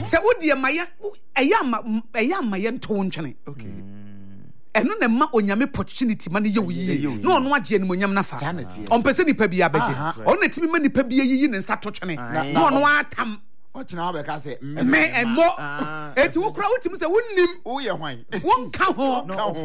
Se wodi emaye eya maye nto ntwene. Okay. Eno na ma onyame opportunity ma ne ye wuyi. Na ono agye ne monyam na fa. Ompese nipa bi abeje. Ono timi ma nipa bi yiyi ne nsa to twene. Na ono atam. Ochina be ka say me emo. Eti wo kura wotimi se wonnim. Wo ye hwan. Wonka ho.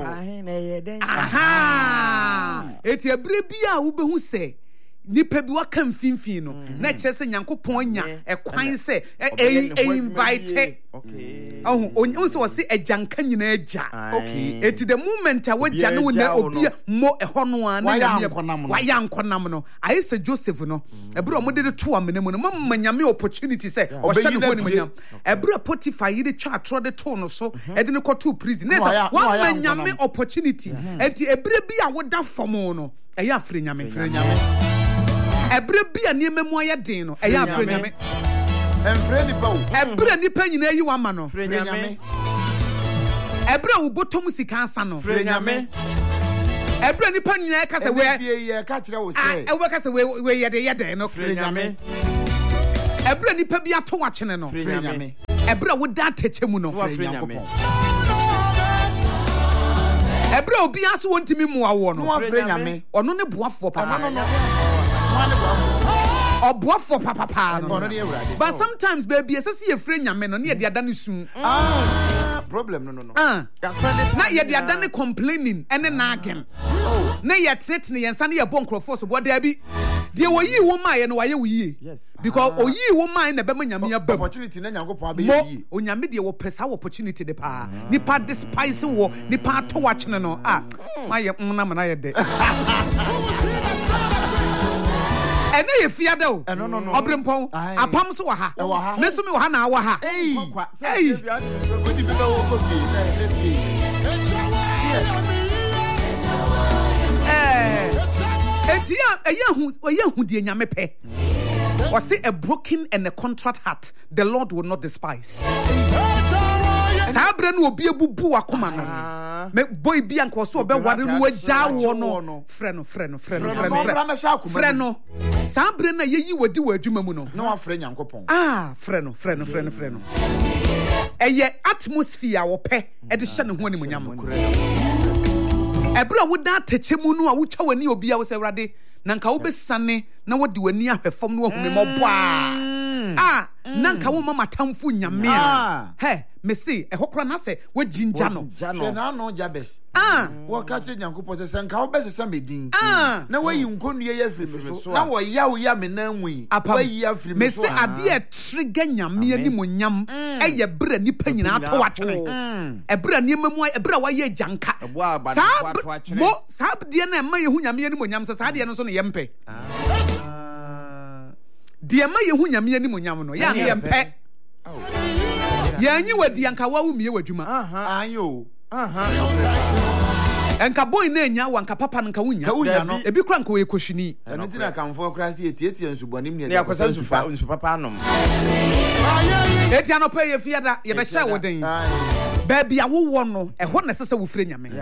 Aha. Eti ebre bi a wo behu se nipa bi waka mfimfin no na kyerese nyankopon nya ekwan se invite onye so se agyanka nyina agya eti the moment a wagya no na obi mo eho no an na waya nkonam no ayese Joseph no ebro mo de to amene mu no mamma nyame opportunity se o hye no honi manyam ebro Potiphar yiri twa atro de to no so e de ne koto prison na wa nyame opportunity eti ebre bi a woda fom no eya afre nyame ebre bia niema mu ayeden no eya afre nyame emfre nipa wo ebre nipa nyina yi wa ma no fre nyame ebre wo botom sika ansa no fre nyame ebre nipa nyina ka se we ye ka kire wo se e we ka se we yede no fre nyame ebre nipa bia to wachene no fre nyame ebre wo da tache mu no fre nyame ebre obi aso wontimi mu awo no fre nyame ono ne boafo papa obuafo papa no but sometimes baby esese ye frɛ nyame no ne ye de adane sun problem no na ye de adane complaining ene nagen na ye threaten ye nsa ne ye bon crofo so boda bi de wo yi wo ma ye no waye wo yi because o yi wo ma na be ma nyame abam opportunity na nyankopon be yi o nyame de wo pesa opportunity de pa nipa despise wo nipa to wachene no ma ye na ma na ye de ene ye fiada o obrempon apam so wa ha me so me wa ha na wa ha etia eyahu die nyame pe o say a broken and a contrite heart the Lord will not despise sabre no obi ebubu akoma no me boy bi anko so be ware no agya wo no frɛ no sabre na yeyi wadi wa adwuma mu no na wa frɛ nyankopon frɛ no eye atmosphere wo pɛ e de hye ne ho anim nyam ebra wo da tache mu no a wo twa wani obi a wo sɛ wrade na nka wo besane na wo de wani ahwefom no ahume mɔbɔ nanka wo mama tamfu nyame he me see ehokra na se wo jinja no na no jabes wo ka che nyankopɔ se nka wo besesa medin na wayi nkonua ya firi so na wo ya me na nwi wayi afiri me se ade e trigger nyame ani monyam eye bra nipa nyina to watwene ebra niema mu ebra waye janka sa de na ma yehu nyame ani monyam sa de no so ne yempe de ma yehu nyame ani monyam no ya ne yempe yanyi wadi anka wawu miye wadwuma ayo enka boy na nya wanka papa nka wunya no ebi kura nka we koshini eno ti na kamfo kura si etietie nsubonim ne yakosa nsufa papa anom eti anopa ye fiada ye be hye woden ba bia wo no eho na sese wo fire nyame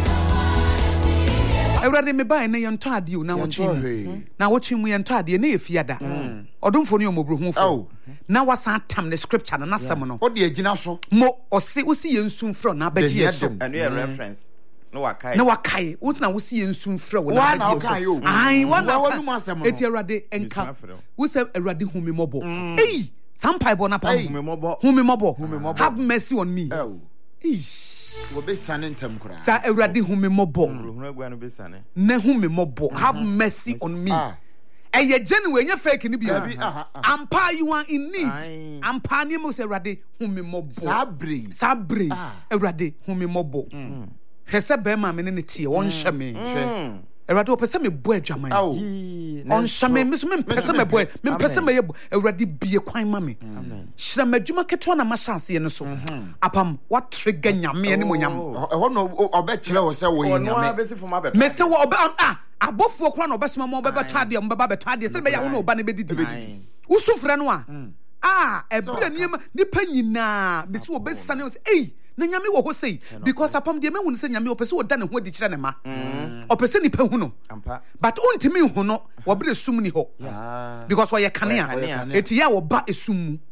Ewurade me bai na ye ntɔ ade o na wo chim na wo chim ye ntɔ ade na ye fiada odomfo no yomobro hufo na wasa tam the scripture na nasem no o de agina so mo osi wosi ye nsun fro na abaji ye so eno ye reference na wakai wo na wosi ye nsun fro na abaji ye so ai wa na eti Ewurade enka wo se Ewurade humi mobo sampai bo na pa humi mobo have mercy on me wo be sane ntam kura sa Ewurade humi mobo na humi mobo have mercy on me eye genuine nya fake ni bia ampa you are in need ampa ni mo se Ewurade humi mobo sabre Ewurade humi mobo hwese be ma me ne tie won hye me Ewurade wo pese me bo adwaman on hye me me pese me bo me pese me ye Ewurade bie kwan ma me hyira madwuma keto na ma chance ye no so apam what trigger nyame ne monyam ho no obe kire wo se wo nyame me se wo obe abofo kora na obesema mo beba tade mo beba betade se be ya wo no oba ne bedidi usufre no ebra nipa nyina me se obesane se na nyame wo ho sei because apam de mehu se nyame opese wo da ne ho adi kire ne ma opese nipa hu no but ontimi hu no wo bre sum ni ho because wo ye kanea eti ya wo ba esum mu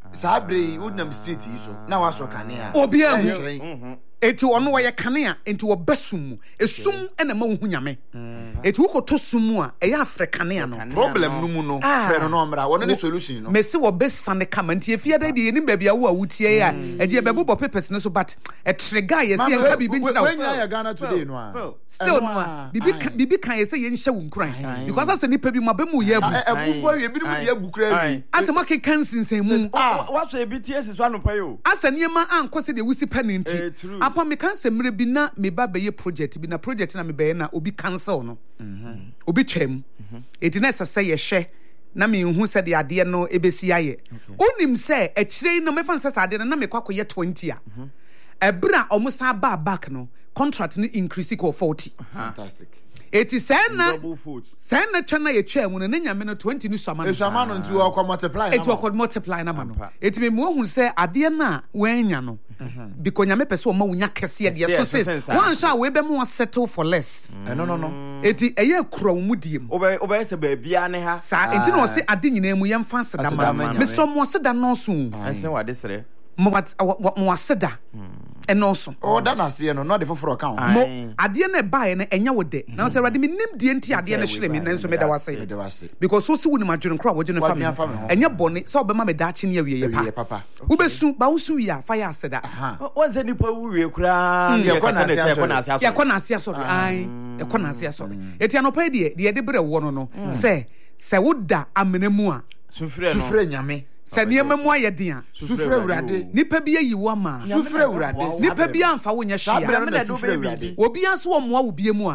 Sabre would street so. Now I saw Kania. Obi eti ono wa ye kanea enti wo besum esum ena ma wo hunyame eti wo koto sumu a eya afre kanea no problem no mu no fe no mra wo no solution no mesi wo besane kama nti efia da de ni baabi a wo awutie a eje bebo papers no so but e trigger ye se enka bibi nchira when ya Ghana today no still no bibi kan ye se ye nhye wo nkran because asa nipa bi mabemu ye abu ebubo ye bi mu ye abu kra bi asa ma kekan sinsen mu wa so ebiti esiso anopa yo asa niema ankose de wusi paninti apa me kan se mre bi na me ba be ye project bi na project na me be na obi cancel no obi twam eti na sese ye hwe na me hu se de ade no ebesi aye onim se a kire no me fan se ade na me kwakoye 20 a ebra omusa ba back no contract ni increase ko 40 fantastic eti sena chana ye twa mu no nyame no 20 ni so amano nti wo ko multiply eti wo ko multiply na ma no eti me mo hu se ade na wanya no because nyame pese o ma wunya kese de so say one sha we be mo settle for less no eti eye kura mu diem obe se ba bia ne ha sa enti no se ade nyina mu yem fa seda ma me so mo seda no so ansen wa de sere mo seda eno so that na se no the for account mo ade na bae na enya wode na se rade me nim die enti ade na hire me na so me da wase because so si woni madwene kra wo gene family enya bone so be ma me da chi ne awie ye papa wo besu ba wo su wi a fa ya seda won se nipa wu wie kra ye ko na ase so ai ye ko na ase so eti anopa de de bre wo no se woda amenemu a sufre nyame sani emamu ayedin sufre urade nipa bi ayi wo ma sufre urade nipa bi amfa wo nya hia obi aso wo moa wo bie mu a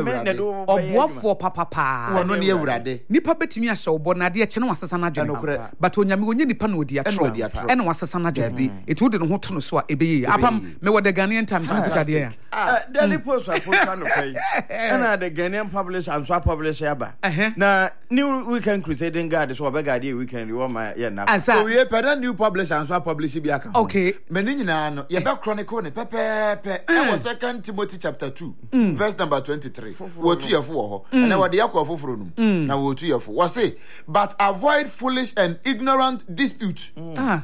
oboafo papa wono ne urade nipa betimi ahye wo bo na de eche no wasesa na dwene but onyame onye nipa na odi atro ene wasesa na dwene eti wo de no ho to no so a ebeyi apam me wo the Ghanaian Times no put ade ya daily post wa post no pay ena the Ghanaian publisher am so publisher aba na new weekend crusading god so be god weekend you want my na so we pay new publisher and so publish bi aka okay meni nyina no ye be chronicle ne pepepe e was 2 Timothy chapter 2 verse number 23 wo tu yefo wo ho na wo de yakọ foforo num na wo tu yefo wo say but avoid foolish and ignorant disputes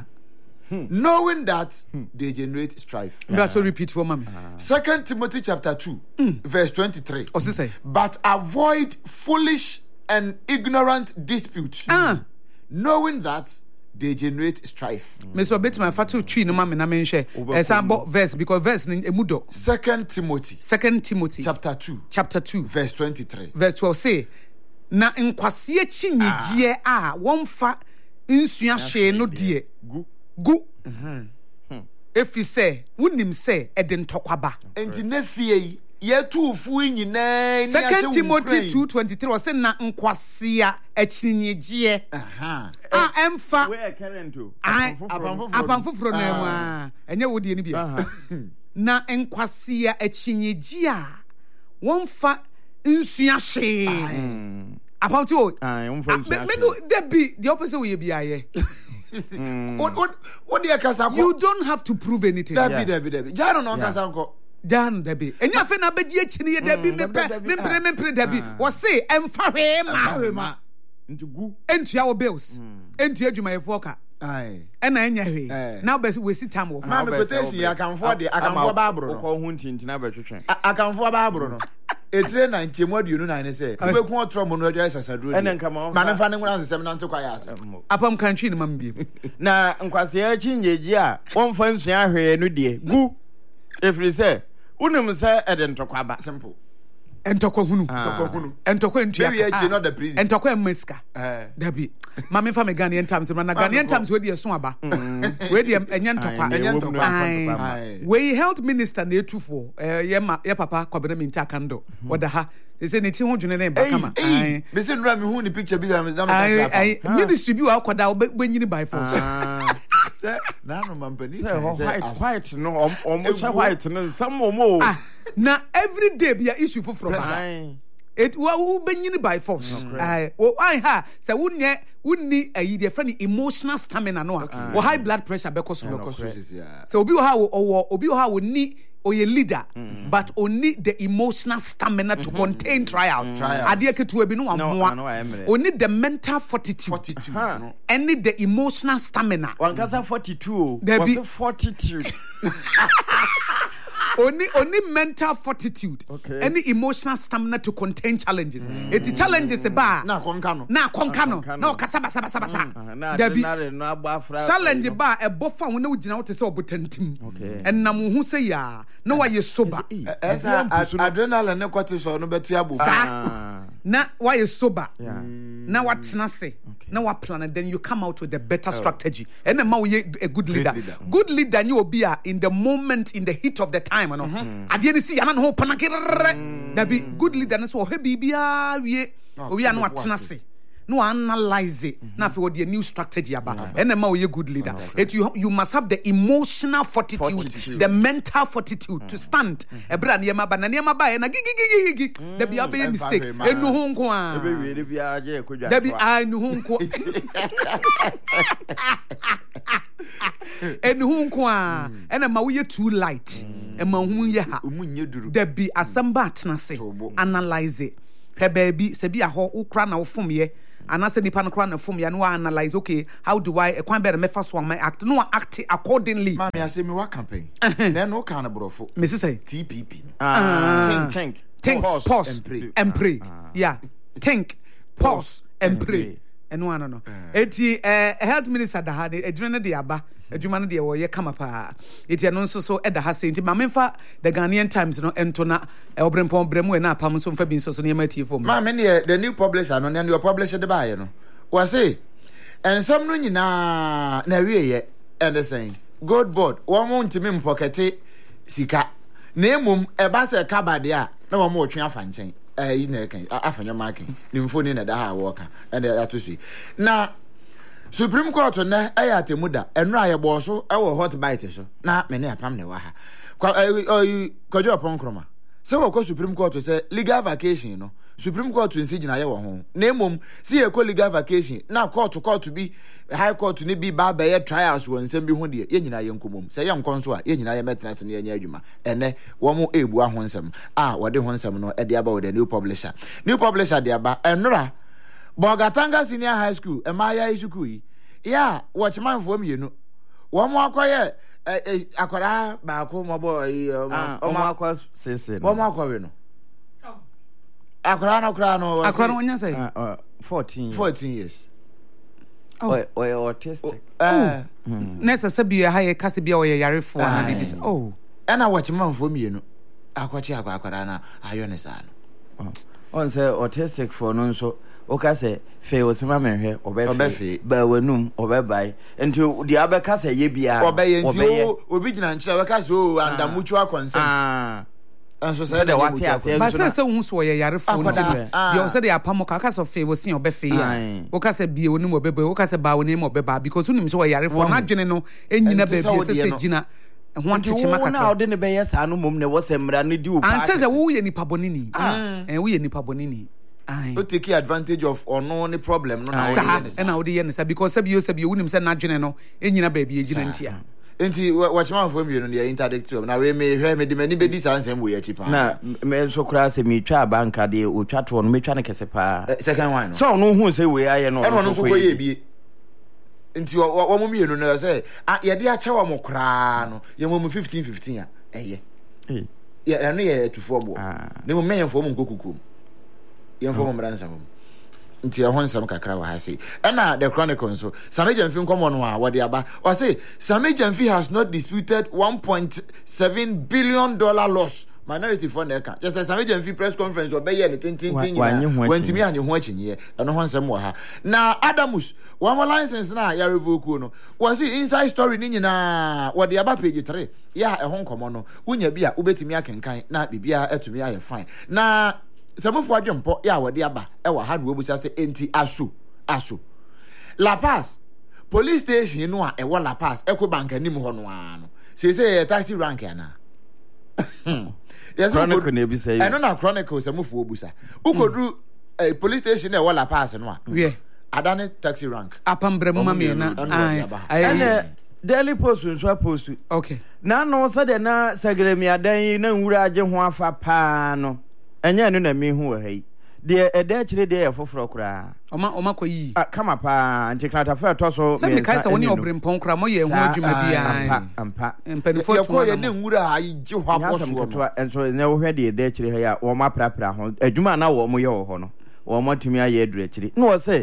knowing that they generate strife. That's so repeat for mommy. 2 Timothy chapter 2 verse 23 say but avoid foolish and ignorant disputes knowing that they generate strife. Me so bet my fatu twi no ma me na me nhwe example verse because verse ni emudo 2 Timothy chapter 2 verse 23 verse 12 say na nkwase chinyegye a wonfa nsua hwe no de gu efi say wonim say ede ntokwaba enti na fie yetufu nyina ni 2 Timothy 2:23 was say na nkwasea achinyegye emfa we current to apamfoforo na mu a enye wodi ni bia na nkwasea achinyegye a wonfa nsua hwe apamti o me do debi the opposite we bia ye what the kasa you don't have to prove anything debi jaro no kasa nko Dan debi enya fe na beji echi ne debi me debi wo say emfa hwe ma ntugu entua wo bills entua adwuma ye foka ai ena enya hwe na be we sit time wo ma me quotation ya kanfo de akanfo ba abro no ko hu ntintina ba twetwen akanfo ba abro no etire na nchemu aduonu na ne se ubeku otro mo no adwa sasaduro ene nkama ma me fa ne ngura nsem na ntokwa ya ase apam country ne mam biem na nkwase ya chinyeji a wonfa nsua hwe no de gu efri se unim se ede ntokwaba simple entokwa hunu entokwa ntua we are not the prison entokwa meska dabi ma me fa me Ghanaian Times na Ghanaian Times we de so aba we de enya ntokwa we health minister na etufo ye papa kwabena minta kando wada ha they say ne ti ho dwene na ba kama me say nura me hu ni picture bi na ministry bi wa kwada obanyini by force na no mampani white no almost white no some more na every day be issue for from it wo benyini by force say wunni the friend emotional stamina no or high blood pressure because so obi wo ni oye leader but only the emotional stamina to contain trials ade ketu ebi no amoa only the mental fortitude and the emotional stamina one kasa 42 was 42 only mental fortitude and the emotional stamina to contain challenges. It challenges ba na konkano na kasa basa dabi challenge ba e bofa wona wugina wote se obotantim and na mo hu se ya na waye sober adrenaline ne cortisol no beti abu na waye sober na watena se na wa plan, then you come out with a better strategy and ma we a good leader you will be in the moment, in the heat of the time no ade ni si yana no panakere that be good leader so he bibia we are no watena se no analyze it na for the new strategy aba and ma we good leader you must have the emotional fortitude. The mental fortitude to stand e bra na yema ba na na gigi da bia be mistake enu ho nko a be bia age ekodwa da bi enu ho nko enu ho nko a and ma we too light e ma hu ye ha da bi asamba atena se analyze it he baby se bia ho ukra na wo fom ye anase nipa no kra na fom ya no analyze okay how do I kwan better me fa so my act no act accordingly mama ya say me wa campaign then no kan brofo me say TPP think pause and pray yeah think pause and pray and no eti health minister da ha edwene de aba adwuma no de wo ye kama pa eti no nso so eda ha senti ma memfa the Ghanaian Times no ento na obrempon bremu na apam so mfa bi nso so ne mati fo ma me ne the new publisher no ne the publisher de ba ye no wa say ensam no nyina na wieye and saying god board wo mo ntimi mpokete sika na emum e ba se kabade a na wo mo otwe afa nchen yi na kan afanya marking ni mfoni na da ha worker and atosi na Supreme Court na ayatemuda enra ye bo so e wo hot bite so na me ne apam ne wa ha kwajo ponkroma se wo ko Supreme Court say legal vacation no Supreme Court nsi gina ye wo ho na emom si ye ko legal vacation na court bi high court ni bi ba ye trials won nsem bi ho de ye nyina ye nkomom se ye nkonso a ye nyina ye metena se ne ye nya adwuma ene wo mo ebu ahon nsem wo de ho nsem no e de aba wo the new publisher de aba enra Bogatanga Senior High School emaya isuku yi ya watchman fo mienu wo mo akoye akwara ba ko mo boy o mo akwa sese wo mo akwa no akwara no onya say 14 years oh autistic nessa sabia ha ye kase bia o ye yarefo na bibis ena watchman fo mienu akwachi akwara na ayone sa no on say autistic for no so oka say fe osima menhwe obefe ba wanum obebai enti di abeka say ye bia obeye enti obi gina nchira weka so under mutual consent anso say the what here ba say hu so ye yarefo nti yo say the apamo ka say fe wosin obefe ya oka say bia wanum obebai oka say ba wanum obeba because unim so yarefo na dwene no enyina ba bia say gina wanti chimaka na ode ne be yes anu mom ne wo say mra ne di wo pa say wo ye nipa bonini wo ye nipa bonini to take advantage of no any problem no na odi ye nisa because sabi unim say na dwene no enyina ba bia gina ntia enti watchman for me no dey interdict na we me hwe me de mani be di sansem we achi pa na me so kura se me twa banka de o twa to no me twa ne kese pa second one no so no hu say we aye no no so ko ye bie enti wo mo mienu no say ye de ache wo mo kura no ye mo 15 a eye ye no ye tufo bo ne mo men fo mo nkokukum ye fo mo mransa mo nti ehon sam kakra wa ha say na the Chronicle so Samejanfi nkomo no a wo de aba o say Samejanfi has not disputed $1.7 billion loss minority for neka just Samejanfi press conference obey ye tintin wantimi anye ho achinye eno ho nsem wo ha na Adamus one more license na ya revoke no was inside story ni nyina wo de aba page 3 ya ehon nkomo no unya bia ubetimi akenkan na bibia etumi aye fine na Samofo adwempo ya wode aba e wa ha no obusa se enti aso La Paz police station no a e wo La Paz e ko bank anim ho no ano se taxi rank ana Yes, Chronicle ne bi say. I know na Chronicle se mufu obusa. Ukodru police station e wala pass no a. We. Adane taxi rank. Apambremu ma me na. Ai. Daily Post nso post. Okay. Na no so de na Sagremi adan na nwura age ho afa pa no. Enya no na me hu wa hai. De eda chire de e foforo kura. Oma koyi. Kama pa nti klata fa to so. Se me kai se woni obrempon kura mo ye hu adwuma bia. Ampa. Mpanifo to. Yakọ ye ne nwura ayi je ho aboso no. Enso ne wo hwe de eda chire ha ya wo ma prapra ho. Adwuma na wo mo ye wo ho no. Wo mo tumi aye adura chire. No say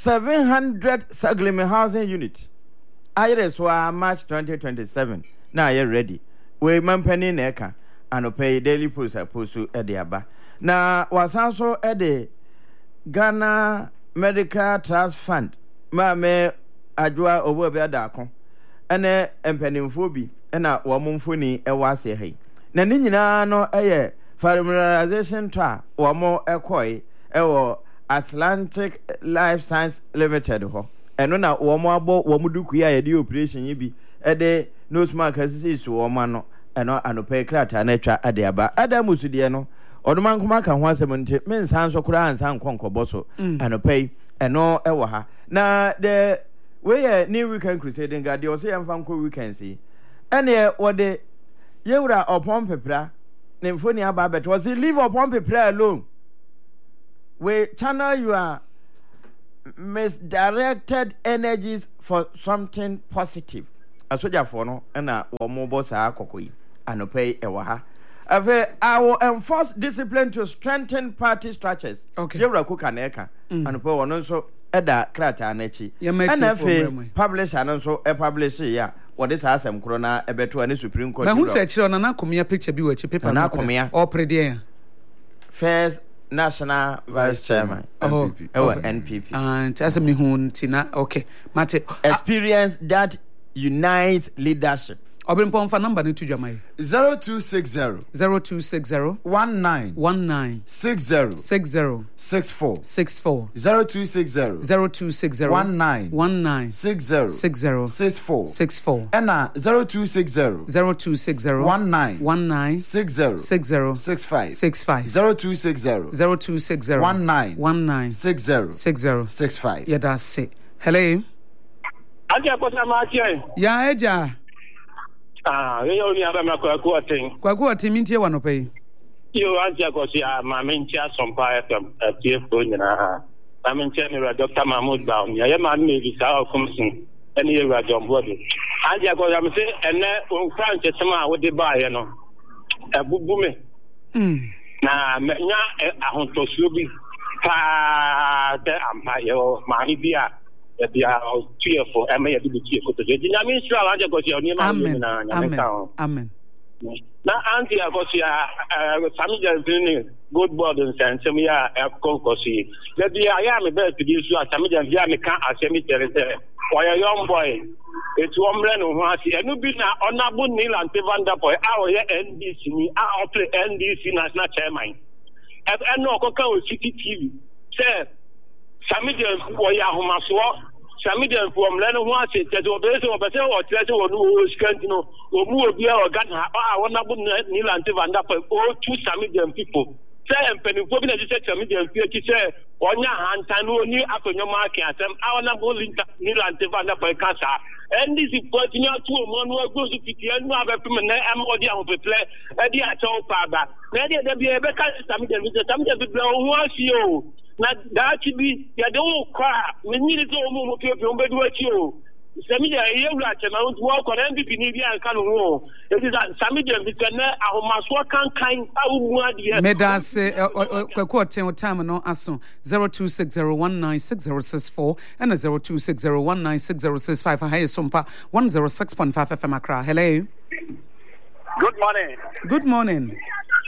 700 Sagleme housing unit. Ayere so March 2027 na aye ready we mampani na eka anope Daily Post aposu e de aba na wasan so e de Ghana Medical Trust Fund ma me adwa obo be adako ene empanimfo bi na wo momfoni e wase hai na ni nyina no eye familiarization to a wo mo ekoi e wo Atlantic Life Science Limited ho eno na wo mo abo wo mu duku ya ye operation yi bi e de nose mark asisi so wo ma no eno anope krata na atwa ade aba adamusu de no oduma nkoma ka ho asem nte men san so kura ansan konkobo so anope eno e wo ha na the we new weekend crusade nga de o se yemfa nko weekend si ene wo de yewura opon pepra ne mfoni aba bet was leave upon pepra alone we channel your misdirected energies for something positive. Asoja for no na wo mo boss akokoyi anope ewa ha. Ave I will enforce discipline to strengthen party structures. Okay. Yewra kuka na eka anope wono nso eda krata na chi. Na fe publisher no nso e publish ya wode sa asem kro na ebeto ani Supreme Court. Na hu se chiro na komia picture bi wachi paper na komia. O prede First National Vice Chairman. NPP. And as a mihun tina okay. Mate experience that unites leadership. Obrempon fa number ni to jamai 0260 19 60 64 0260 19 60 64 and 0260 19 60 65 0260 19 60 65. Yeah, that's it. Hello. Yeah, Eja. We only have a quoting. Kwaku mintie wanope. You answer because my main chair some fire from a TF in I mean, Dr. Mahmoud Brown. Yeah, man, maybe Sarah Comson, and here are John Body. And I got them say, and then France, somehow with the buy, you know, a boomy. Now, I want to be the Empire, Maribia. They are cheerful. I may be cheerful today. I mean, I just got your name. Amen. Now, Auntie, I got some good borders and some year of concourse. That I am a best to give you a Samijan Yamika, a cemetery there. For a young boy, it's one man who has a new business on Abu Nil and Tivanda boy, our NDC, our NDC National Chairman. At no Coca City TV, sir. Samijan for Yahumaswa, Samijan from Lennon was it that Obeso or Basel or Treasure or Scantino or Mubia or Ghana, I want to Nil and Tivanda for all two Samijan people. Say, and Penny said Samijan, she said, on your hand, and only after your market, our number Nil and Tivanda for Casa. And this is pointing out to a man who goes to Pity and have a woman and what you have to play at the actual father. Maybe there be a better Samijan with the Samijan people who was you. Na that be ya don't cry. We need to move people on bedwatch you. Samija, you are to work on MVP Nivea and Kanu. It is a Samija because I must work on kind of Medas quote time no aso 0260196064 and 0260196065 high sompa 106.5 FM Accra. Hello. Good morning. Good morning.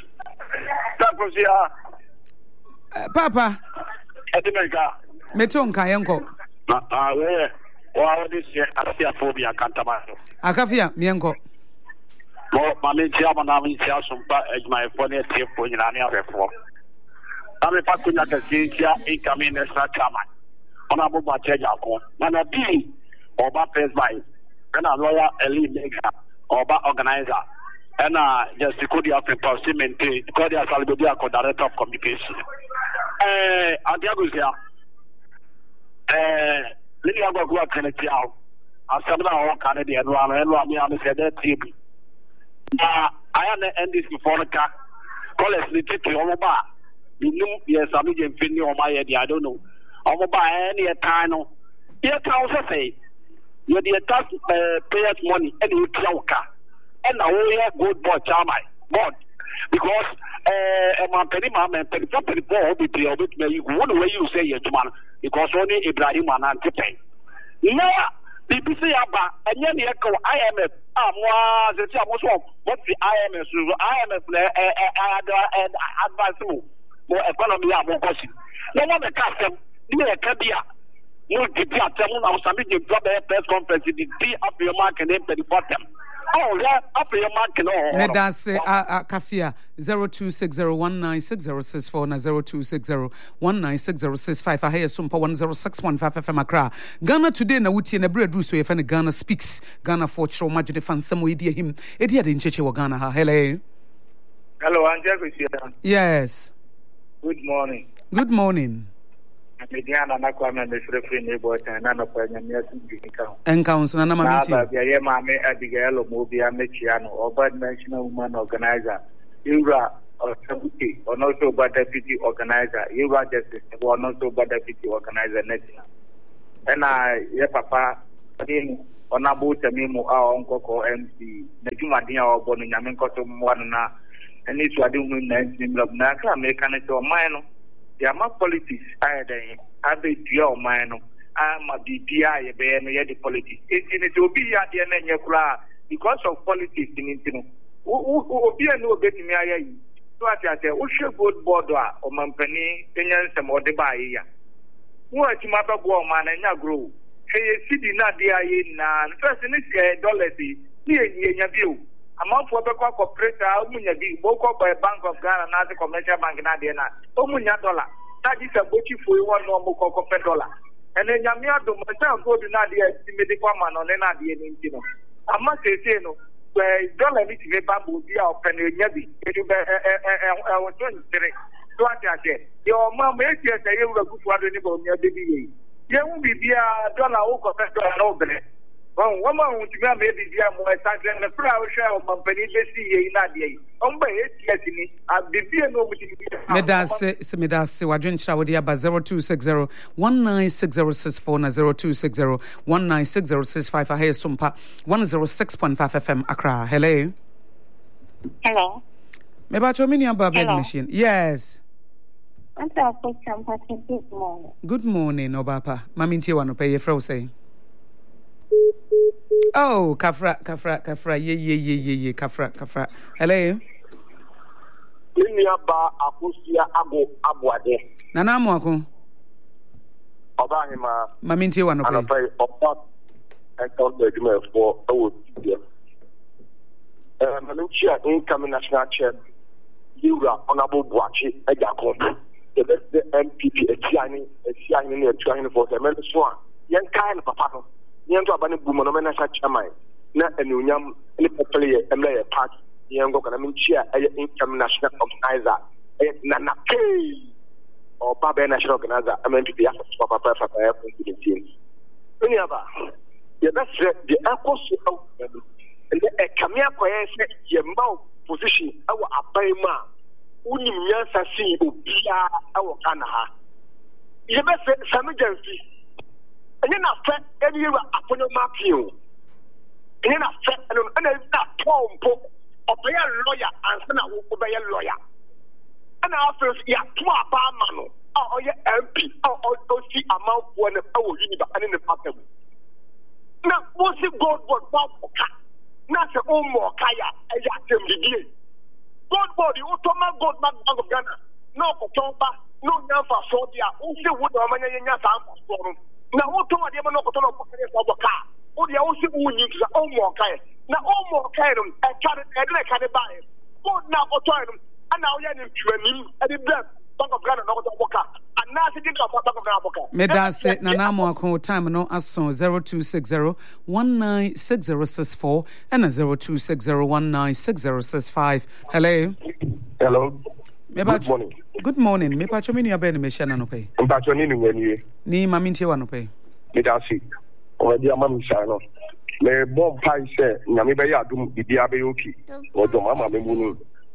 Papa. Metonka yanko. This year, Phobia Cantamano. Akafia, Mianko. Mammy Chiamanami Chiasum, my funny tip for Yania before. I'm a Pacuna Cassicia, incoming as a chairman. Honorable Bachajako, Mana B, or Bapes by, and a lawyer, a lead maker, or organizer. and just could you have a pursuit because they are Salvadia director of communication. Antiago, Lilia go to Kennedy out. As some of our Canadian run, and I said that TV. I am this before the car. Call us, we take your bar. You know, yes, I'm in Finny or my idea, I don't know. I will buy any time. Here, Council say, you're the tax payers money, and you tell car. And now we have good boy, Charmai. God. Because my penny mom and penny for penny for with me, one way you say it, man, because only Ibrahim and Antipay. Now, BBC Abba, and then the echo IMF. Was the what's the IMF? IMF advice more economy more question. No one the custom, near Kabia. No, the Tamun, I was submitting to a press conference in the day of your mark and then the bottom. Oh, yeah, after your mark and all. Let us say, Kafia 0260196064 0260196065. I hear some 1061 FM Accra. Ghana today na wuti na bread so you find Ghana speaks. Ghana for show magic the fan some way dear him. Edia de ncheche wa Ghana ha. Hello. Hello, Angel. Yes. Good morning. Good morning. Mediana na kwa me free neighbor na na kwa nyamia tindika. Encounters na mamiti. Na ba ye mame Abigail Mobia mechia no Obad National Women Organizer. Yura or Sabuti or also by deputy organizer. Yura justice or also by deputy organizer national. And ye papa in Onabu Tamimu our uncle ko MC. Nejuma dia or bonu nyamin ko to one na and it's what you mean na kra mechanic to mine. Yama politics abe dio mano ama bibia ye be no ye the politics it obi ya de na nyekura because of politics in ntino obi anu obetimi ayayi so ati o hwe gold board a o mampani enyansem ode ba ya wo atima ba bo o ma na nya grow hey city na de ayi na first ni dollars ni enya bio amount for the corporate umunya bi boko by Bank of Ghana na the commercial bank na de na umunya dollar that is a bochi for one normal corporate dollar and then yamia do mata go do na de medical man on na de ni ntino amma say no where dollar ni be bambu bi a open enya bi e be so ati ate your mama e tie say you go to ado ni bo nya de bi ye wu bibia dollar wo corporate dollar no bele woman won't be maybe be a more exactly the proud share of company see in that day. Medase Wadrin Shawadia by 0260 196064 0260 196065. I hear Sumpa 106.5 FM Accra. Hello. Hello. Mebacho mini ababed machine. Yes. Good morning. Good morning, Obapa. Maminti wano pay your say. Oh, Kafra, ye, Kafra. Hello. Ba akusia abuade. Nana mwako. Obahima. Maminti wano pay. Pay opa. Encounter agreement for award. Mamintia incoming national chair. Yura honorable Buachi Ejakon. The MPP Etiani for the Meliswan. Young kind papa. Yanto abane bumo na sa chairman na enunyam ni popule emle party yango kana minchia income national organizer na pay or baba national organizer MPP ya papa ya constitution ni aba ye best the akoso and the kamia koye se ye ma position awo abaima unim nyansa si obia awo kana ha ye best emergency and then after any year upon your map you. And then after and that Tom Pope or by a lawyer and send out by a lawyer. And after ya to a barman or your MP or see amount one of our universe and in the pattern. Now, what's it God was not the own more kaya as I tell you. God body, automatic God Bank of Ghana. No October, no Nafa Sodia, who say what the Mania for. Na woto ma de ma no koto no kokere so boka o de wo se wunyi to o mo kai na o mo kai no e ka de ba o na koto no ana o ya ni twanim e de bra Bank of Ghana no boka. And now sitting on Bank of Ghana boka. Medase Nanamo Ako time no aso 0260-196064 and 0260-196065. Hello. Hello. Good morning. Good morning. Me pacho mini abeni meshana no pay. Mpacho nini ngeni? Ni maminti wa no pay. Medase. O dia mam no. Me bom pai se nyame be ya dum bibia be oki. O do mama me munu.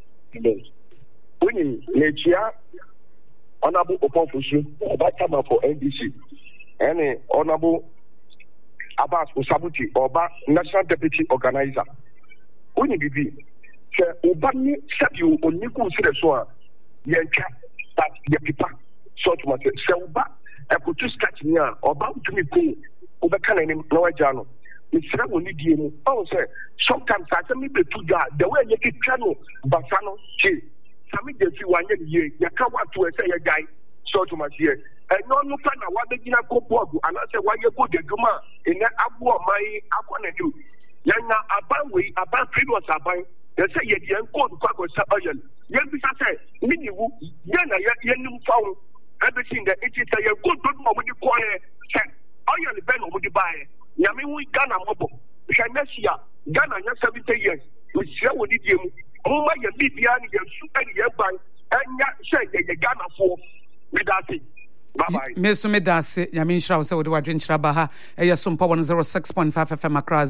Oni lechia honorable Opofusu oba chama for NDC. Any honorable Abbas Usabuti oba national deputy organizer. Oni bibi se oba ni sabi oniku sire so a yenka that the people so to say se oba ekotu start ni a oba tumi ku oba kana ni na waja no misra woni die mu o say sometimes I say me be to the way you get no basa no che sami de fi wanye ye yaka wa to say ye guy so to say and no no na wa be gina go board and say wa ye go de duma in abu o mai akona du yanya aban we aban previous aban they say ye the code kwa sa oil yen bi say me ni wu ye na ye nim fawo everything that it is say go do mo di ko ye say oil be no mo di buy nyame wu Ghana mobo hwe next year Ghana nya 70 years we share woni die mu mo ma ye bibia ni ye su ani ye ban anya say ye Ghana for me that thing. Bye-bye. Mesu medase nyame nshira wo se wo de wadwe nshira ba ha eya so mpa 106.5 FM Accra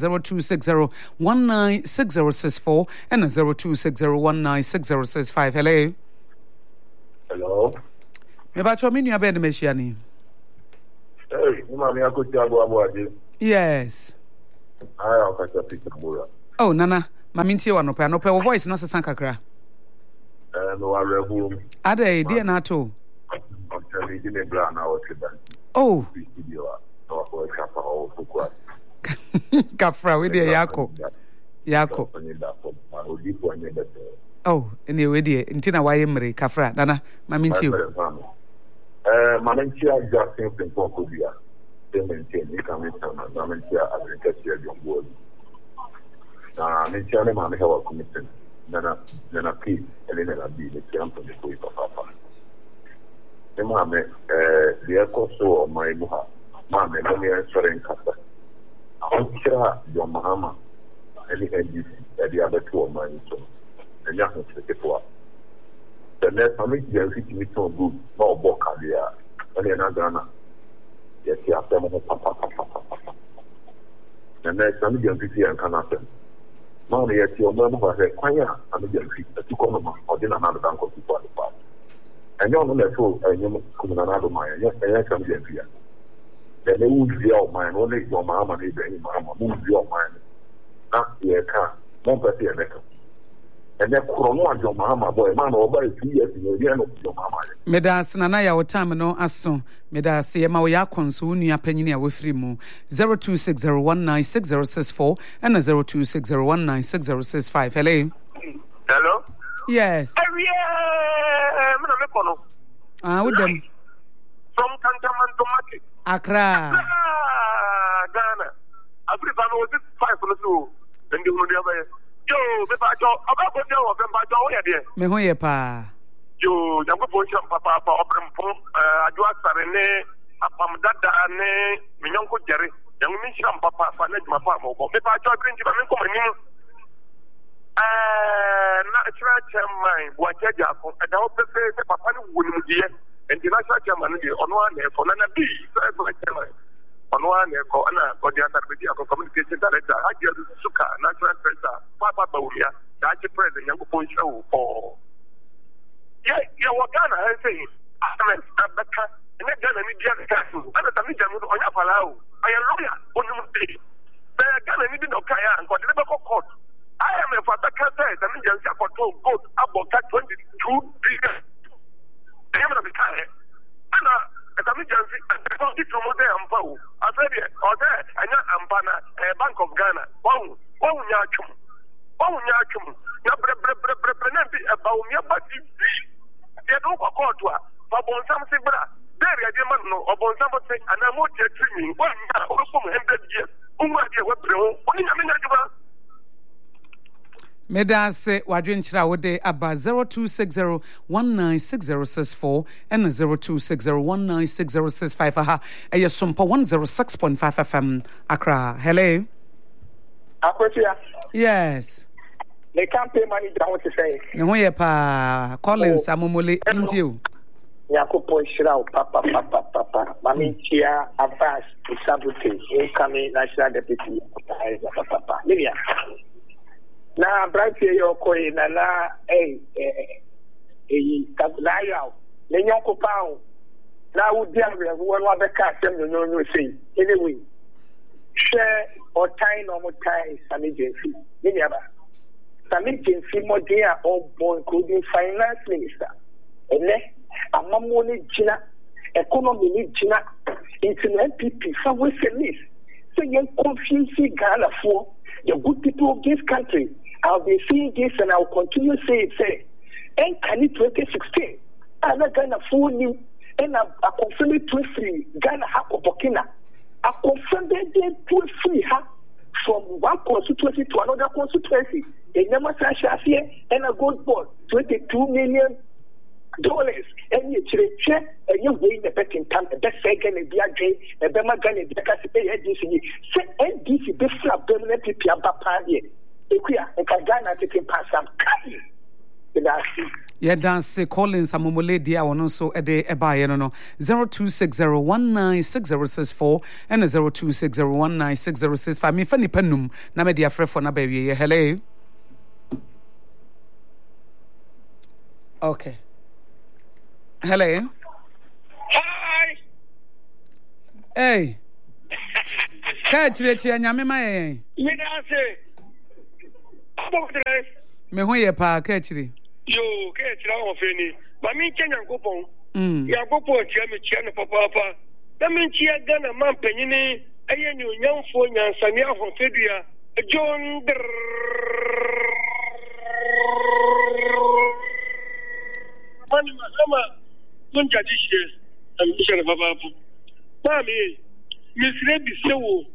0260196064 and 0260196065. Hello. Hello. Me ba cho minu abede meshia ni. Hey, mama yako tiago abwaje. Yes. Aya okacha Peter Mura. Oh nana, mamintie wa no pe wo voice na sesan kakra. No warebu. Ade die na to. Oh. Kafra we dey yako. Oh, anyway dey ntina waye mre kafra nana mamintie. Mamintie Jackson Pempo Bia. Maintain you can mamintie agriculture jombo. Na mintie ne ma me hewa commission. Nana P Elena B the camp of the papa. Mame, the echo so my buha. Mame, no me answering Kasa. I'm sure your Mahama, any NDC, the other two of mine, so, and nothing to the poor. The next time you are fitting me so good, no boca, they are, and another. Yes, you have them, papa. The next time you are fitting and cannot. Mamma, yet your mother was a choir, and you are fit to come or then another bank of people. And you know, so you come another mine. Yes, I can be here. Then they would be all mine, only your mamma, mamma, move your mind. Not your car, one person, and then Chrono and your mamma, boy, man, over 2 years in the end of your mamma. Medas Nana ya time no aso. Medas ye ma ya konso nua panyini a wefri mu 0260196064 and 0260196065. Hello. Hello. Yes. With them from Cantonment to Market. Accra. Ghana. African was 5 for the two. Then you will never. Yo, the Bajo, about the deal of them Bajo, yeah, me ho ye pa. Yo, Yango Potion Papa, Obram Pom, Adua Sarene, Apam Dada, Ne, Minyonko Jerry, Young Misham Papa, Fanet Mapa, the Bajo, Green Jimin. National chairman, Wajaja, and I hope to say the Papa wouldn't be and the national chairman on one for Nana B. On one for Anna, for the communication director, Hagia Suka, national center, Papa Baulia, the Haji president, Young Point Show for. Yeah, Wakana, I say, and then Ghana Media Castle, and the Tamijan on your Palau. I am lawyer, on the day. They are Ghana needing no Kaya and got the Liverpool court. I am a father cancer, and just for 12 goat about 22 billion. I am a car. And as a emergency, and I don't get to Mode and Pau. I said, or there, and Ampana, Bank of Ghana. Yachum. About me, but they don't go to her. For something, there is a man, or something, and I'm not treating 100 years. Medase wadwenchira wode aba 0260196064 and 0260196065 aha eye sompa 106.5 FM Accra. Hello. Akosia. Yes. The campaign manager what to say. Ne ho ye pa Collins Amomole intiu. Yakopo Shirao papa. Mami Chia Abbas Sabute incoming national deputy papa. Libya. Na branche yoko na kablayo le nyoko pawo na udia won wa beka asem no say anyway share or time no more time samijensi ni aba samijensi mo dia all born including finance minister ene amamo ni jina economy ni jina into NPP for we say this so you confuse Ghana for the good people of this country. I'll be saying this and I'll continue saying it. And can it 2016? I'm not going to fool you. And I confirm it to free. Ghana Hako Burkina. I confirm that they put free from one constituency to another constituency. A number of here and a gold board, $22 million. And you check and you win the betting time, the best second and be a day, and then my gun and the Cassidy NDC. Say NDC, this flap permanent people about party. Equia, and Kagana taking pass some kind. Yeah, dance Collins Amomole dia ono so ede eba no 0260196064 and 0260196065 me fani penum na me dia frefo na ba wie. Hello. Okay. Hello. Hi. Hey. Kachire nyame ma yen. Me da se. Me ho ye pa kachire. Yo, kachire o fe ni. Ba mi kenya nkopon. Ya gopo tia me tia no papa. Da me tia Ghana man panyini eye ni onyamfo nyansane ahofedua. John Mani Mahama don't judge this. I'm sure of Papa. Mammy, Miss Rebbe Sewo,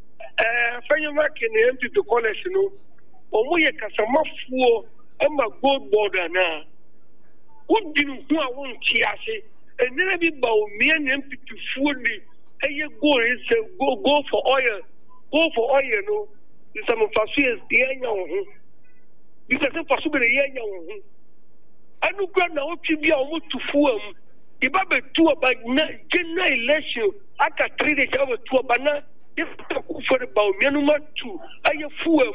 Fayama can empty the college, no, or we a Casama fool, and my gold border now. What do you do? I won't chiase, and then I be bow me and empty to fool me. And you go for oil, no. Some of us is the young, because I'm possibly young. I don't know what you be able to fool. If I be two about general election, I can 3 days over to a banana. If I for about Yanuma 2, I fool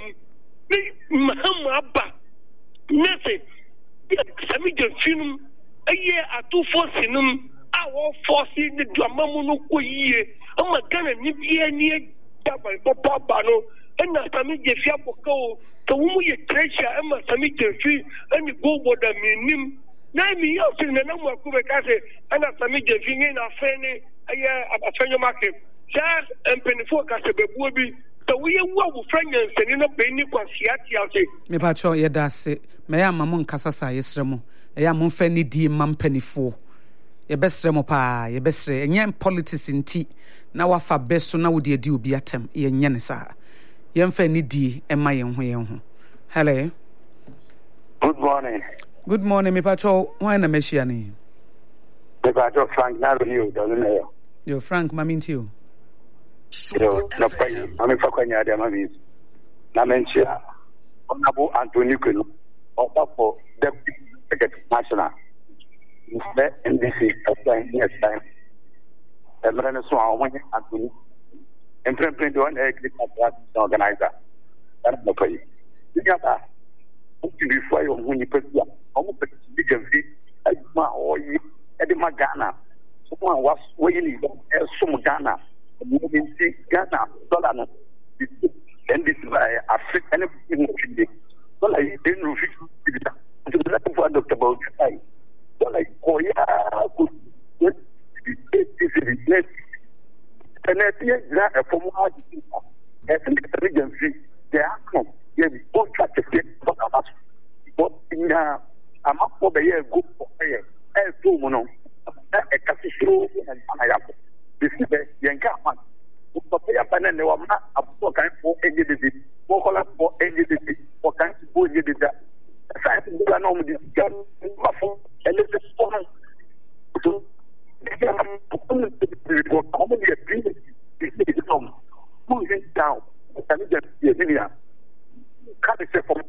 Mahama. Nothing. Sami the film a year at 2 forcing them. I will forcing the Dramamuno year. I'm a gun and near Papa Bano. And I submit the Fiapo, the woman you treasure, and I submit the fee, and you go with the minimum. Now, me out in the number of Kubekase, and I submit the thing in a fanny, a year at a French market. Charles and Pennyfocus, a baby. So we are one friends and in a penny consiati. Me pacho ye dase, me ya mamon kasasa yesremo, e ya mon feni di mam pennyfo. Ye besremo pa, ye besre, enye politics in tea. Na wafa besto na wudi edi ubi atem, ye nyene sa. Yemfa ni di ema yen ho. Hello. Good morning. Good morning, me pacho. Why na meshia ni? Me pacho Frank na you, don't know. Yo Frank maminti you. Yo, no pay. Mami fa kwanya de mami. Na menchia. Onabu Anthony Kuno. Opa for deputy secretary national. Mr. NDC yes time. Emrene so awon Anthony. Emprend one organizer. That's no pay. Yaba. Before you when you put almost big and feet, Edema Ghana. Someone was waiting some Ghana. Moving see Ghana, Solana. And this by African anything. So like didn't refuse to for Dr. Bautai. So like Koya could and I think that from what I think the agency, they are come. They both try to get what about. But in a map for the year, good for a year, as two mono, a casino and Anayapo. This is the Yankaman. But they are banana, a book for any disease, for any disease, for kind of boy, di da sa ti da no mu di ga ma fo ele se fo na to ya ma ko ni ko ko ni agree di tom mu is down can you get the area can say from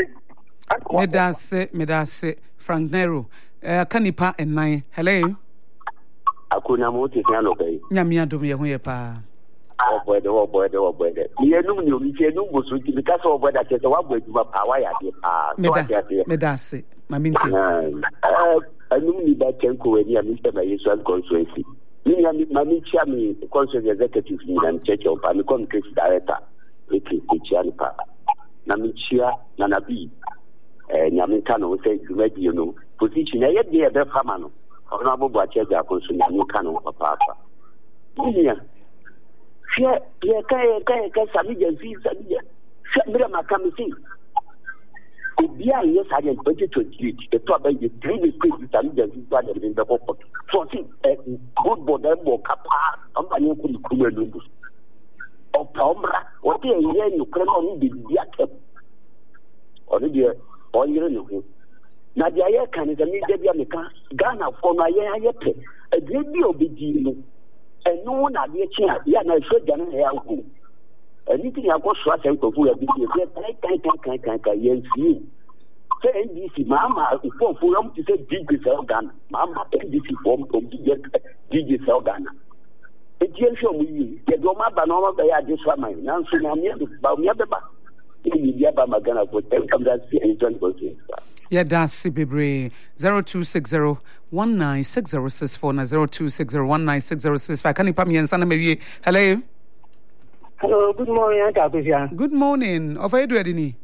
Medase Frank Nero kanipa enan hello akuna mo te kan lo kai nyame adom ye ho ye pa oboy de ye num ni omi tie num bosu ti bi ka so oboy da che wa bo aduma pa wa ya de pa Medase maminti anum ni ba ken ko we ni ami se ba yesu an constituency ni ami mami chia mi constituency executive ni na church of pa mi communication director eke chia ni pa na mi chia na nabi nyame ka no say dwumadi no position e de be fama no ona bo bo ache ja konsu nyame ka no papa nia ye ka sami jansi mira makamisi obia ye sa je 2028 e to ba ye 3 days sami jansi to da bin da pop so see good board e bo kapa ambanye ku ku elu o pomra o te ye ni krema ni bibia ke oni de o yire no ho na dia ye kan ni de bia meka Ghana for na ye pe e bi obedi no enu na de chi a ya na soja na ya ku anything ya go so asen ko fu ya bi kan ye nsi say NDC mama for am to say DJ sell Ghana mama NDC form to DJ sell Ghana e die show mu yi ye do ma ba no ma ba ya de so man na so na me ba ni dia ba magana for come that see and join go see yeah that's Bebre 0260 196064 na 0260 196065 can you pam yen sana mewie hello good morning Auntie Akosia. Good morning of Edwardini